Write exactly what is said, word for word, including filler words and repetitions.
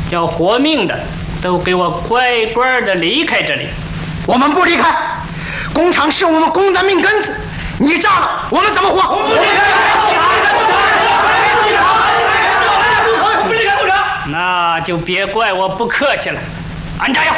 要活命的，都给我乖乖的离开这里。 我们不离开，工厂是我们工的命根子，你炸了，我们怎么活？我们不离开，不离开工厂。 那就别怪我不客气了，安炸药！